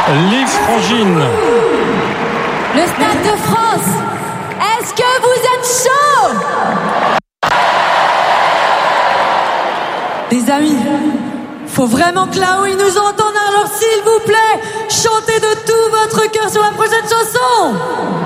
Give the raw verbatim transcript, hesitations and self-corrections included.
Lise Frangine. Le Stade de France, est-ce que vous êtes chaud? Les amis, faut vraiment que là-haut ils nous entendent, alors s'il vous plaît, chantez de tout votre cœur sur la prochaine chanson.